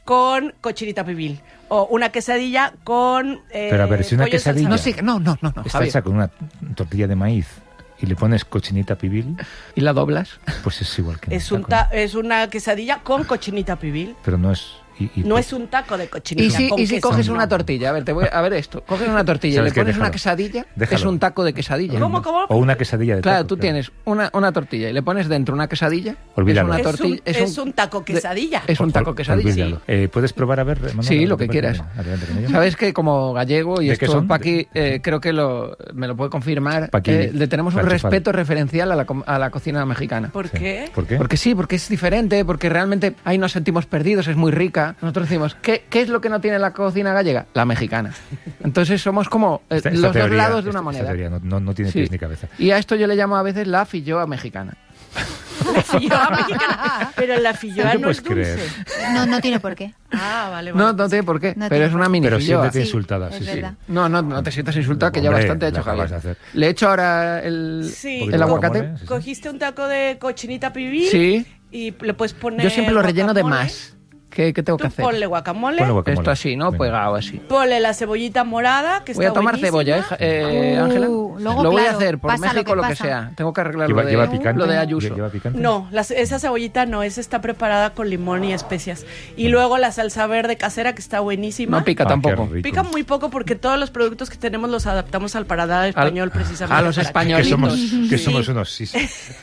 con cochinita pibil. O una quesadilla con Pero a ver, si una pollo quesadilla salsa verde. No. está Javier. hecha con una tortilla de maíz y le pones cochinita pibil, ¿Y la doblas? pues es igual que Es, un taco. es una quesadilla con cochinita pibil. Pero no es... No es un taco de ¿Y cochinita si, con y si queso, coges no. una tortilla? A ver, a ver esto. Coges una tortilla y le ¿Sabes qué? pones una Déjalo. quesadilla, Déjalo. es un taco de quesadilla. ¿Cómo? O una quesadilla de Claro, taco, tú tienes una tortilla y le pones dentro una quesadilla. Olvídalo. Es una Es tortilla. es un taco quesadilla. Es un taco quesadilla. Olvídalo. ¿Puedes probar a ver, Manuel? Sí, lo que quieras. Adelante con ello. Sabes que como gallego, y ¿De qué esto son? Paqui creo que me lo puede confirmar, Paqui, le tenemos un la enchufada. respeto referencial a la cocina mexicana. ¿Por Sí. qué? ¿Por qué? Porque sí, porque es diferente, porque realmente ahí nos sentimos perdidos, es muy rica. Nosotros decimos, ¿qué es lo que no tiene la cocina gallega? La mexicana. Entonces somos como Esta los teoría, dos lados de una esta moneda. teoría no tiene Sí. pies ni cabeza. Y a esto yo le llamo a veces la filloa mexicana. La filloa mexicana. Pero la filloa ¿Qué no es puedes dulce. creer? No tiene por qué. Ah, vale. No tiene por qué, No pero tiene es por una qué. mini Pero filloa. siéntete Sí, insultada, es sí, sí. verdad. No te sientas insultada, que ya Hombre, bastante he lo hecho, acabas Javier. de hacer. Le he hecho ahora el Sí. el aguacate. guacamole, sí. Cogiste un taco de cochinita pibil Sí. y le puedes poner Yo siempre lo relleno de guacamole. más. ¿Qué tengo que Tú hacer? ponle guacamole, Ponle guacamole. Esto así, ¿no? Venga. Pegado así. ponle la cebollita morada, que Voy a está tomar buenísima. cebolla, Ángela. luego, lo voy a claro, hacer por pasa lo México que lo que pasa. sea. Tengo que arreglar lo ¿Lleva de, picante? lo de Ayuso. ¿Lleva picante? No, esa cebollita no, esa está preparada con limón y especias. Y luego la salsa verde casera, que está buenísima. No pica Ah, tampoco. qué rico. Pica muy poco porque todos los productos que tenemos los adaptamos al paladar español precisamente. a los para que- españolitos. Que Sí. somos unos... Sí.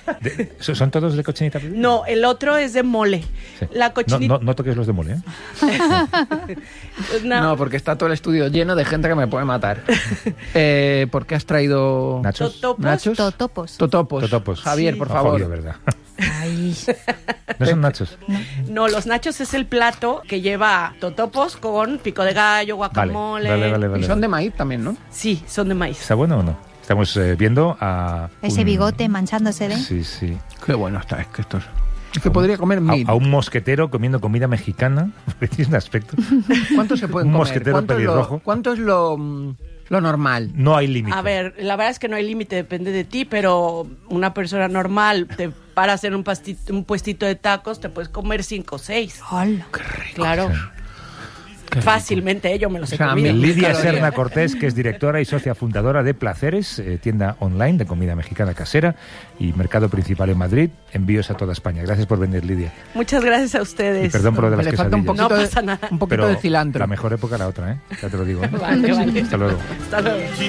¿Son todos de cochinita pibil? No, el otro es de mole. Sí. La cochinita... No toques los de mole, ¿eh? No, porque está todo el estudio lleno de gente que me puede matar. ¿Por qué has traído ¿Nachos? Totopos. nachos? Totopos. Totopos. Totopos. Javier, Sí. por No, favor. Fabio, ¿verdad? Ay. ¿No son nachos? No, los nachos es el plato que lleva totopos con pico de gallo, guacamole. Y son de maíz también, ¿no? Sí, son de maíz. ¿Está bueno o no? Estamos viendo a... Ese bigote manchándose de... Sí, sí. Qué bueno está, es que esto es que podría comer mil. A un mosquetero comiendo comida mexicana. Porque tiene un aspecto. ¿Cuánto se pueden Un comer? mosquetero ¿Cuánto es pelirrojo. ¿Cuánto es lo normal? No hay límite. A ver, la verdad es que no hay límite, depende de ti, pero una persona normal te paras en un puestito de tacos, te puedes comer 5 o 6. Hola. Claro. Fácilmente, yo me los he O sea, comido. Lidia Calorías. Serna Cortés, que es directora y socia fundadora de Placeres, tienda online de comida mexicana casera y mercado principal en Madrid. Envíos a toda España. Gracias por venir, Lidia. Muchas gracias a Y ustedes. perdón por lo de las Le falta un quesadillas. poquito, No pasa nada. un poquito Pero de cilantro. la mejor época la otra, ¿eh? Ya te lo digo. ¿eh? Vale. Hasta luego. Hasta luego.